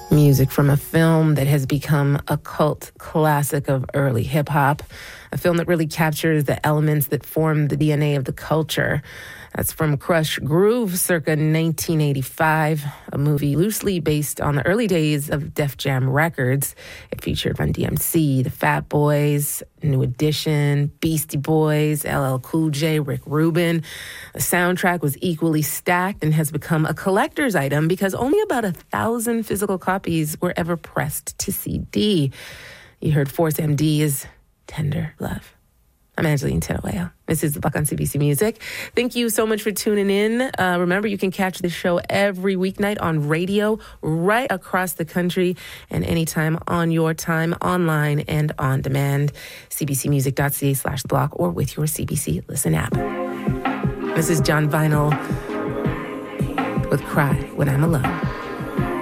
Music from a film that has become a cult classic of early hip-hop, a film that really captures the elements that form the DNA of the culture. That's from Krush Groove, circa 1985, a movie loosely based on the early days of Def Jam Records. It featured Run DMC, the Fat Boys, New Edition, Beastie Boys, LL Cool J, Rick Rubin. The soundtrack was equally stacked and has become a collector's item because only about 1,000 physical copies were ever pressed to CD. You heard Force MD's Tender Love. I'm Angeline Tenaweo. This is The Buck on CBC Music. Thank you so much for tuning in. Remember, you can catch the show every weeknight on radio right across the country and anytime on your time, online and on demand. cbcmusic.ca/block or with your CBC Listen app. This is John Vinyl with Cry When I'm Alone.